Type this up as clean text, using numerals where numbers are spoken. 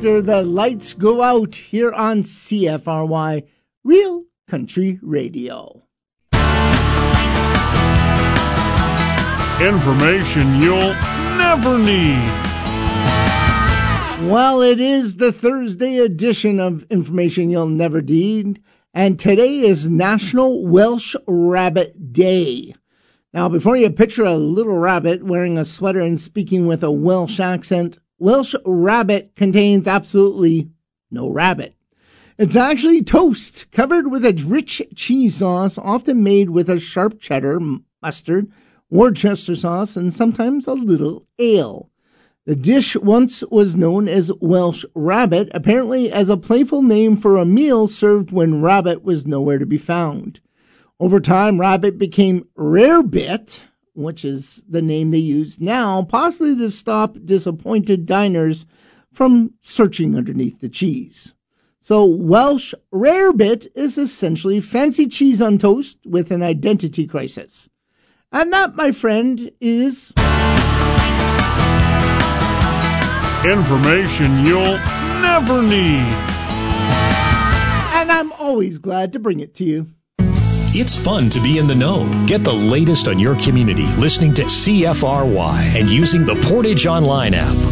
after the lights go out here on CFRY, Real Country Radio. Information you'll never need. Well, it is the Thursday edition of Information You'll Never Need, and today is National Welsh Rabbit Day. Now, before you picture a little rabbit wearing a sweater and speaking with a Welsh accent, Welsh rabbit contains absolutely no rabbit. It's actually toast covered with a rich cheese sauce, often made with a sharp cheddar, mustard, Worcester sauce, and sometimes a little ale. The dish once was known as Welsh rabbit, apparently as a playful name for a meal served when rabbit was nowhere to be found. Over time, rabbit became rarebit, which is the name they use now, possibly to stop disappointed diners from searching underneath the cheese. So Welsh rarebit is essentially fancy cheese on toast with an identity crisis. And that, my friend, is information you'll never need. And I'm always glad to bring it to you. It's fun to be in the know. Get the latest on your community listening to CFRY and using the Portage Online app.